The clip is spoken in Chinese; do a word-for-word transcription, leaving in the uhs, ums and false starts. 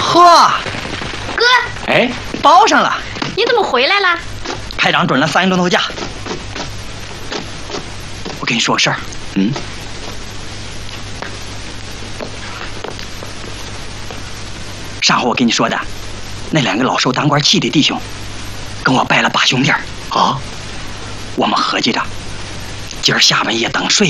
呵， 哥， 哎，报上了。 你怎么回来了？ 排长准了三个钟头假。我跟你说个事儿，嗯。上回我跟你说的，那两个老受当官气的弟兄，跟我拜了八兄弟儿啊。我们合计着，今儿下半夜等睡